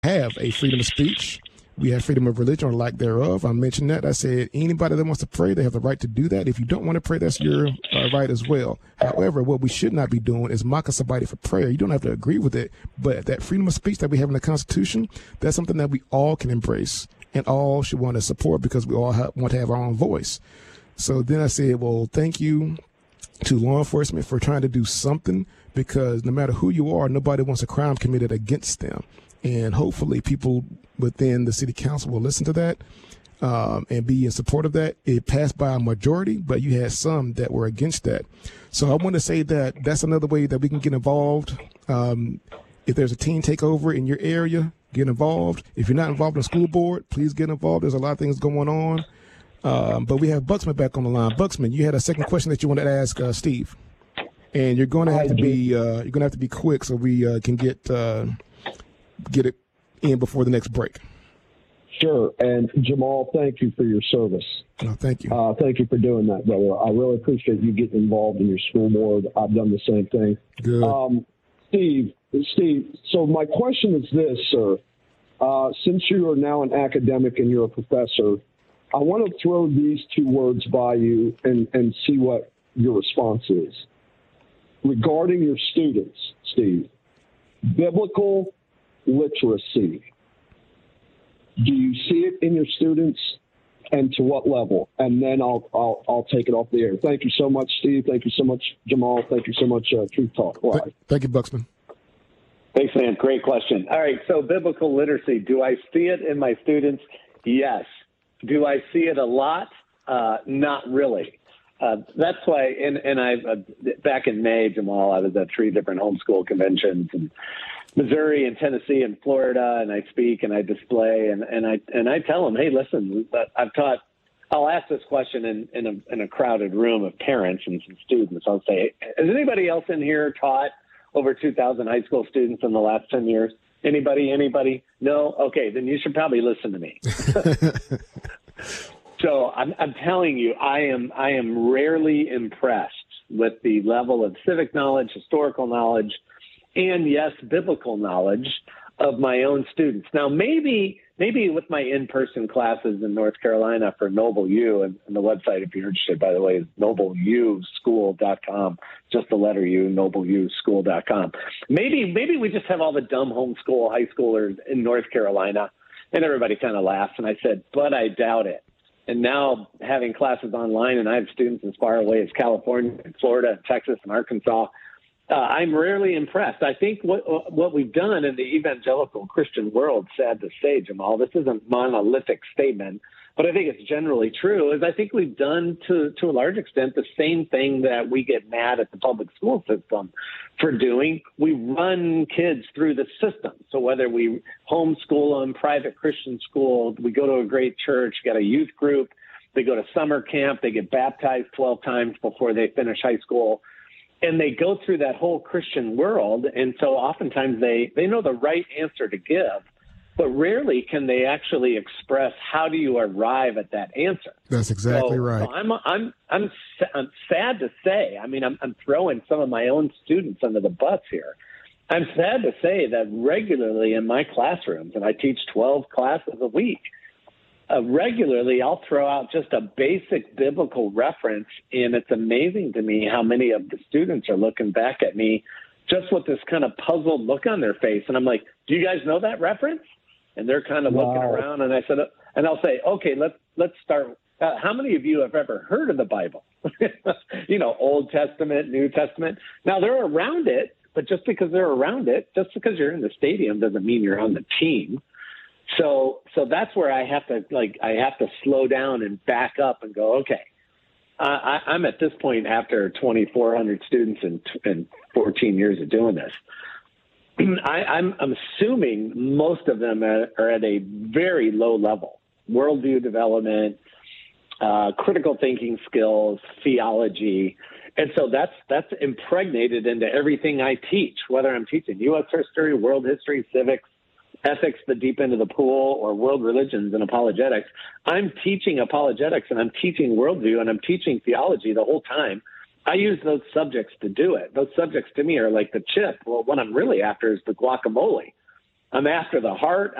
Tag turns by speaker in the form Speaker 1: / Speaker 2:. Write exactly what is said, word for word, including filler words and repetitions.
Speaker 1: have a freedom of speech. We have freedom of religion or lack thereof. I mentioned that. I said anybody that wants to pray, they have the right to do that. If you don't want to pray, that's your uh, right as well. However, what we should not be doing is mocking somebody for prayer. You don't have to agree with it, but that freedom of speech that we have in the Constitution, that's something that we all can embrace and all should want to support because we all have, want to have our own voice. So then I said, well, thank you to law enforcement for trying to do something, because no matter who you are, nobody wants a crime committed against them. And hopefully people within the city council will listen to that um, and be in support of that. It passed by a majority, but you had some that were against that. So I want to say that that's another way that we can get involved. Um, if there's a teen takeover in your area, get involved. If you're not involved in the school board, please get involved. There's a lot of things going on. Um, but we have Bucksman back on the line. Bucksman, you had a second question that you wanted to ask uh, Steve, and you're going to have to be uh, you're going to have to be quick so we uh, can get uh, get it in before the next break.
Speaker 2: Sure. And Jamal, thank you for your service.
Speaker 1: Oh, thank you.
Speaker 2: Uh, thank you for doing that, brother. I really appreciate you getting involved in your school board. I've done the same thing.
Speaker 1: Good.
Speaker 2: Um, Steve, Steve. So my question is this, sir. Uh, since you are now an academic and you're a professor, I want to throw these two words by you and, and see what your response is. Regarding your students, Steve, biblical literacy. Do you see it in your students, and to what level? And then I'll I'll I'll take it off the air. Thank you so much, Steve. Thank you so much, Jamal. Thank you so much, uh, Truth Talk Live.
Speaker 1: Th- thank you, Bucksman.
Speaker 3: Thanks, man. Great question. All right, so biblical literacy. Do I see it in my students? Yes. Do I see it a lot? Uh, not really. Uh, that's why, and, and I, uh, back in May, Jamal, I was at three different homeschool conventions in Missouri and Tennessee and Florida, and I speak and I display, and, and I and I tell them, hey, listen, I've taught, I'll ask this question in, in, a, in a crowded room of parents and some students. I'll say, has anybody else in here taught over two thousand high school students in the last ten years? Anybody, anybody? No? Okay, then you should probably listen to me. So I'm, I'm telling you, I am I am rarely impressed with the level of civic knowledge, historical knowledge, and yes, biblical knowledge of my own students. Now, maybe maybe with my in-person classes in North Carolina for Noble U, and, and the website, if you're interested, by the way, is noble u school dot com, just the letter U, noble u school dot com. Maybe maybe we just have all the dumb homeschool high schoolers in North Carolina, and everybody kind of laughs. And I said, but I doubt it. And now having classes online, and I have students as far away as California, and Florida, and Texas, and Arkansas, uh, I'm rarely impressed. I think what what we've done in the evangelical Christian world, sad to say, Jamal, this isn't a monolithic statement, but I think it's generally true, is I think we've done to, to a large extent the same thing that we get mad at the public school system for doing. We run kids through the system. So whether we homeschool them, private Christian school, we go to a great church, got a youth group, they go to summer camp, they get baptized twelve times before they finish high school, and they go through that whole Christian world. And so oftentimes they, they know the right answer to give, but rarely can they actually express how do you arrive at that answer.
Speaker 1: That's exactly
Speaker 3: so,
Speaker 1: right.
Speaker 3: So I'm, I'm, I'm, I'm sad to say, I mean, I'm, I'm throwing some of my own students under the bus here. I'm sad to say that regularly in my classrooms, and I teach twelve classes a week, uh, regularly I'll throw out just a basic biblical reference, and it's amazing to me how many of the students are looking back at me just with this kind of puzzled look on their face. And I'm like, do you guys know that reference? And they're kind of looking
Speaker 2: Wow.
Speaker 3: around, and I said, and I'll say, okay, let's let's start. Uh, how many of you have ever heard of the Bible? You know, Old Testament, New Testament. Now they're around it, but just because they're around it, just because you're in the stadium doesn't mean you're on the team. So, so that's where I have to like I have to slow down and back up and go, okay. Uh, I, I'm at this point after twenty-four hundred students and, and fourteen years of doing this. I, I'm, I'm assuming most of them are, are at a very low level: worldview development, uh, critical thinking skills, theology, and so that's that's impregnated into everything I teach. Whether I'm teaching U S history, world history, civics, ethics, the deep end of the pool, or world religions and apologetics, I'm teaching apologetics and I'm teaching worldview and I'm teaching theology the whole time. I use those subjects to do it. Those subjects to me are like the chip. Well, what I'm really after is the guacamole. I'm after the heart.